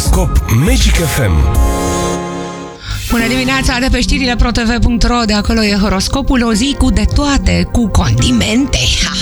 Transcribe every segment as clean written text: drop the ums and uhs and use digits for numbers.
Horoscop Magic FM. Bună dimineața, de pe știrile ProTV.ro, de acolo e horoscopul, o zi cu de toate, cu condimente.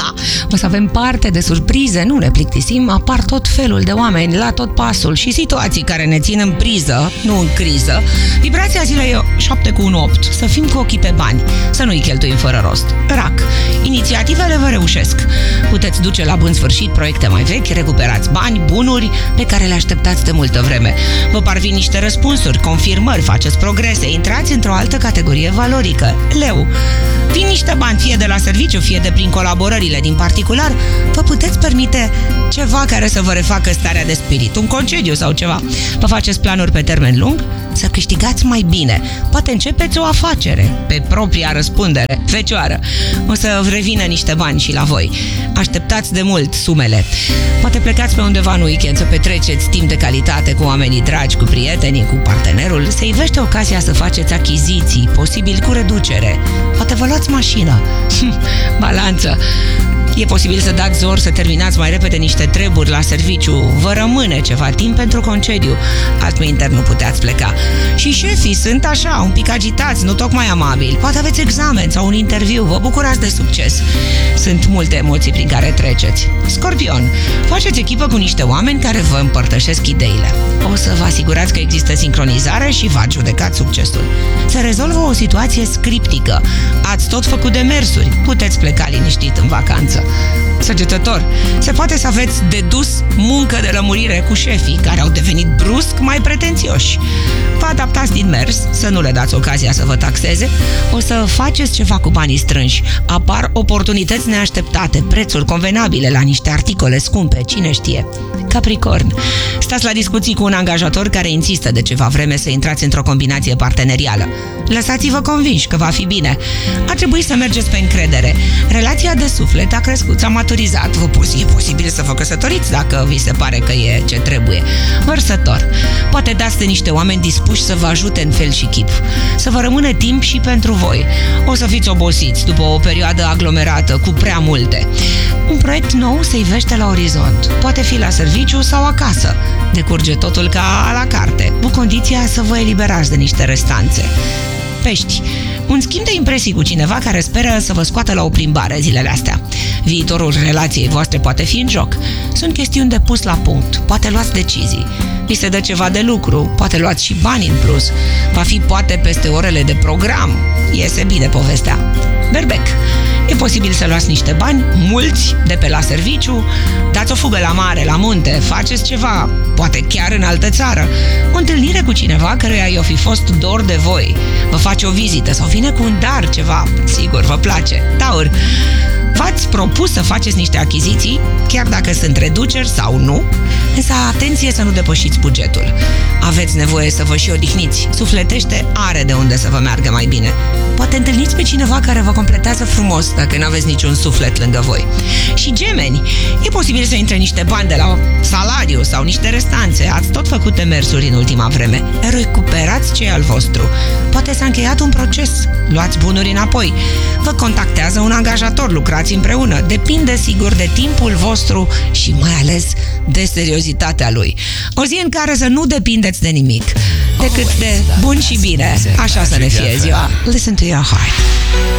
O să avem parte de surprize, nu ne plictisim, apar tot felul de oameni la tot pasul și situații care ne țin în priză, nu în criză. Vibrația zilei e 7,18, să fim cu ochii pe bani, să nu-i cheltuim fără rost. Rac, inițiativele vă reușesc. Puteți duce la bun sfârșit proiecte mai vechi, recuperați bani, bunuri pe care le așteptați de multă vreme. Vă parvin niște răspunsuri, confirmări, faceți progrese, intrați într-o altă categorie valorică. Leu, vin niște bani, fie de la serviciu, fie de prin colaborările din particular, vă puteți permite ceva care să vă refacă starea de spirit, un concediu sau ceva. Vă faceți planuri pe termen lung, să câștigați mai bine. Poate începeți o afacere pe propria răspundere. Fecioară, o să revină niște bani și la voi. Așteptați de mult sumele. Poate plecați pe undeva în weekend să petreceți timp de calitate cu oamenii dragi, cu prietenii, cu partenerul. Se ivește ocazia să faceți achiziții, posibil cu reducere. Poate vă luați mașină. Balanță. E posibil să dați zor să terminați mai repede niște treburi la serviciu. Vă rămâne ceva timp pentru concediu. Altminteri nu puteți pleca. Și șefii sunt așa, un pic agitați, nu tocmai amabili. Poate aveți examen sau un interviu. Vă bucurați de succes. Sunt multe emoții prin care treceți. Scorpion, faceți echipă cu niște oameni care vă împărtășesc ideile. O să vă asigurați că există sincronizare și vă adjudecați succesul. Se rezolvă o situație scriptică. Ați tot făcut demersuri. Puteți pleca liniștit în vacanță. Săgetător, se poate să aveți de dus muncă de lămurire cu șefii care au devenit brusc mai pretențioși. Vă adaptați din mers, să nu le dați ocazia să vă taxeze. O să faceți ceva cu banii strânși. Apar oportunități neașteptate, prețuri convenabile la niște articole scumpe, cine știe. Capricorn, stați la discuții cu un angajator care insistă de ceva vreme să intrați într-o combinație partenerială. Lăsați-vă convinși că va fi bine. Ar trebui să mergeți pe încredere. Relația de suflet a crescut, s-a maturizat. E posibil să vă căsătoriți dacă vi se pare că e ce trebuie. Vărsător, poate dați de niște oameni dispuși să vă ajute în fel și chip. Să vă rămână timp și pentru voi. O să fiți obosiți după o perioadă aglomerată cu prea multe. Un proiect nou se ivește la orizont. Poate fi la serviciu sau acasă. Decurge totul ca la carte, cu condiția să vă eliberați de niște restanțe. Pești, un schimb de impresii cu cineva care speră să vă scoată la o plimbare zilele astea. Viitorul relației voastre poate fi în joc. Sunt chestiuni de pus la punct, poate luați decizii. Vi se dă ceva de lucru, poate luați și bani în plus. Va fi poate peste orele de program. Iese bine povestea. Berbec, e posibil să luați niște bani, mulți, de pe la serviciu, dați o fugă la mare, la munte, faceți ceva, poate chiar în altă țară. O întâlnire cu cineva căruia i-o fi fost dor de voi. Vă face o vizită sau vine cu un dar, ceva, sigur, vă place. Taur, v-ați propus să faceți niște achiziții, chiar dacă sunt reduceri sau nu, însă atenție să nu depășiți bugetul. Aveți nevoie să vă și odihniți. Sufletește are de unde să vă meargă mai bine. Poate întâlniți pe cineva care vă completează frumos dacă nu aveți niciun suflet lângă voi. Și Gemeni, e posibil să intre niște bani de la salariu sau niște restanțe. Ați tot făcut demersuri în ultima vreme. Recuperați ce e al vostru. Poate s-a încheiat un proces. Luați bunuri înapoi. Vă contactează un angajator, lucrați împreună. Depinde sigur de timpul vostru și mai ales de seriozitatea lui. O zi în care să nu depindeți de nimic, decât de bun și bine. Așa să ne fie ziua. Listen to your heart.